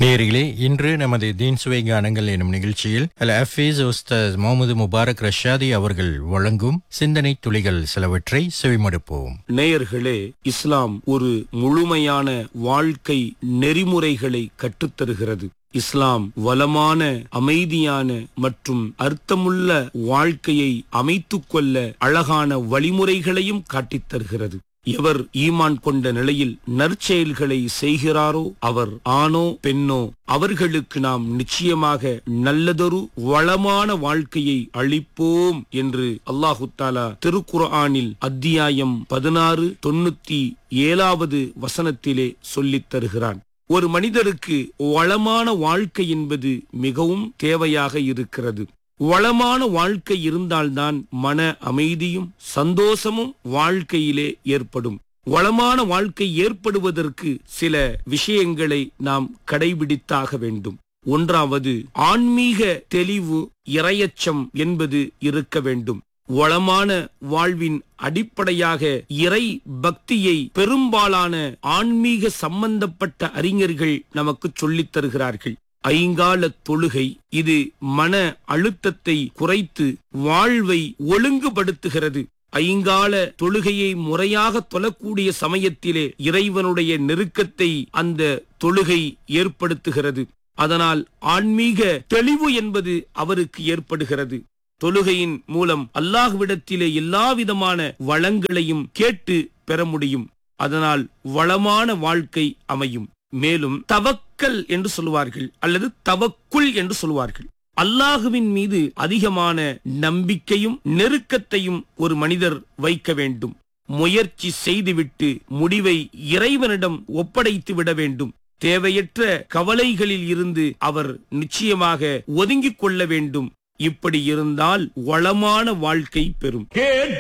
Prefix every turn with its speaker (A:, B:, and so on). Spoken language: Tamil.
A: நேயர்களே, இன்று நமது தீன் சுவை கானங்கள் எனும் நிகழ்ச்சியில் அல் ஹஃபீஸ் உஸ்தாஸ் முகமது முபாரக் ரஷாதி அவர்கள் வழங்கும் சிந்தனை துளிகள் சிலவற்றை செவிமடுப்போம்.
B: நேயர்களே, இஸ்லாம் ஒரு முழுமையான வாழ்க்கை நெறிமுறைகளை கற்றுத்தருகிறது. இஸ்லாம் வளமான, அமைதியான மற்றும் அர்த்தமுள்ள வாழ்க்கையை அமைத்துக் கொள்ள அழகான வழிமுறைகளையும் காட்டித் தருகிறது. எவர் ஈமான் கொண்ட நிலையில் நற்செயல்களை செய்கிறாரோ அவர் ஆணோ பெண்ணோ அவர்களுக்கு நாம் நிச்சயமாக நல்லதொரு வளமான வாழ்க்கையை அளிப்போம் என்று அல்லாஹு தஆலா திருக்குர்ஆனில் அத்தியாயம் 16:97 வசனத்திலே சொல்லித் தருகிறான். ஒரு மனிதருக்கு வளமான வாழ்க்கை என்பது மிகவும் தேவையாக இருக்கிறது. வளமான வாழ்க்கை இருந்தால்தான் மன அமைதியும் சந்தோஷமும் வாழ்க்கையிலே ஏற்படும். வளமான வாழ்க்கை ஏற்படுவதற்கு சில விஷயங்களை நாம் கடைபிடித்தாக வேண்டும். ஒன்றாவது, ஆன்மீக தெளிவு, இறையச்சம் என்பது இருக்க வேண்டும். வளமான வாழ்வின் அடிப்படையாக இறை பக்தியை பெரும்பாலான ஆன்மீக சம்பந்தப்பட்ட அறிஞர்கள் நமக்கு சொல்லித் தருகிறார்கள். ஐங்கால தொழுகை, இது மன அழுத்தத்தை குறைத்து வாழ்வை ஒழுங்குபடுத்துகிறது. ஐங்கால தொழுகையை முறையாக தொழக்கூடிய சமயத்திலே இறைவனுடைய நெருக்கத்தை அந்த தொழுகை ஏற்படுத்துகிறது. அதனால் ஆன்மீக தெளிவு என்பது அவருக்கு ஏற்படுகிறது. தொழுகையின் மூலம் அல்லாஹ்விடத்திலே எல்லாவிதமான வளங்களையும் கேட்டு பெற முடியும். அதனால் வளமான வாழ்க்கை அமையும். மேலும் தவக்கல் என்று சொல்வார்கள், அல்லது தவக்குல் என்று சொல்வார்கள். அல்லாஹுவின் மீது அதிகமான நம்பிக்கையும் நெருக்கத்தையும் ஒரு மனிதர் வைக்க வேண்டும். முயற்சி செய்துவிட்டு முடிவை இறைவனிடம் ஒப்படைத்து விட வேண்டும். தேவையற்ற கவலைகளில் இருந்து அவர் நிச்சயமாக ஒதுங்கிக் கொள்ள வேண்டும். இப்படி இருந்தால் வளமான வாழ்க்கை பெறும்.